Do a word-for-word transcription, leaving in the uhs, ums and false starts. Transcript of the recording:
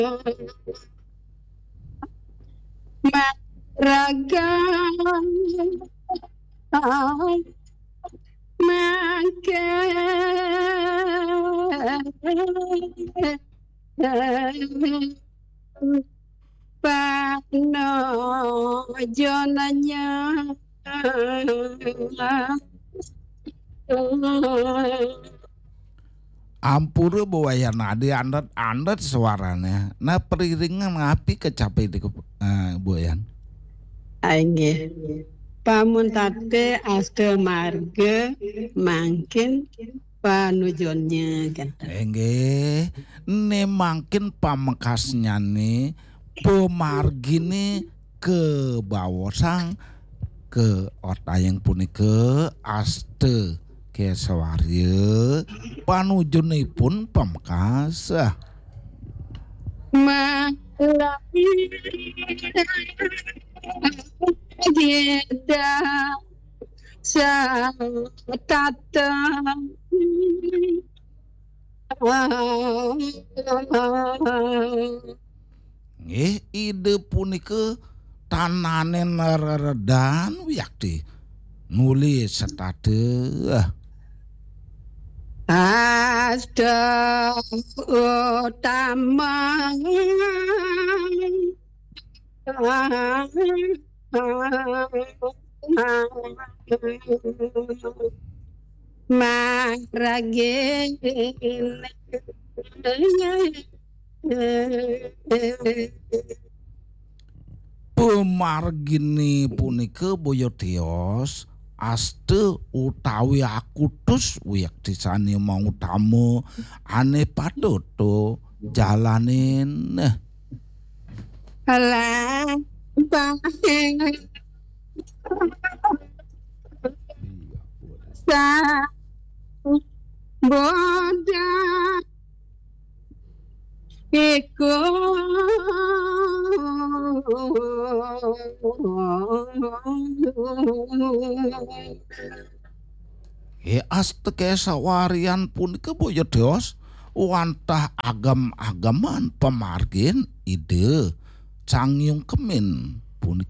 Raga mangke pano jonanya Ampura bawayan ade andet-andet suaranya. Nah periringan ngapi kecapai di uh, buayan. Ainge pamun tate aste marga mangkin panujonnya kan. Engge ne mangkin pamekasnya nih pemargini ke bawosang ke otayang punika aste ke sawarya panujunipun pamkas Malapi Jeda sa tata nggih ide punika tananen reredan wiyakti nulis setade Asta utama maragin pemargini punika boyo Deos aste utawi akutus wiyakti sane mau tamu ane patoto jalanin Alah sa boda Eko e aste kesawarian punika boyo Deos wantah agam-agaman pemargin ide Cangyong Kemin punika